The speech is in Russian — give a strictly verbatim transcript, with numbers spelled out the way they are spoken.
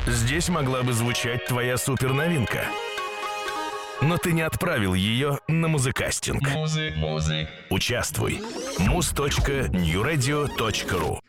Здесь могла бы звучать твоя суперновинка. Но ты не отправил ее на музыкастинг. Музы, музы. Участвуй. муз точка ньюрадио точка ру